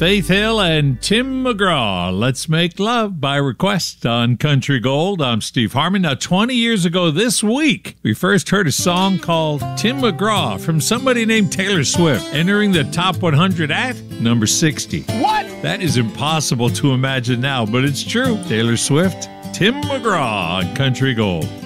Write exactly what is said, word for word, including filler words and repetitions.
Faith Hill and Tim McGraw. Let's Make Love by request on Country Gold. I'm Steve Harmon. Now, twenty years ago this week, we first heard a song called Tim McGraw from somebody named Taylor Swift, entering the top one hundred at number sixty. What? That is impossible to imagine now, but it's true. Taylor Swift, Tim McGraw on Country Gold.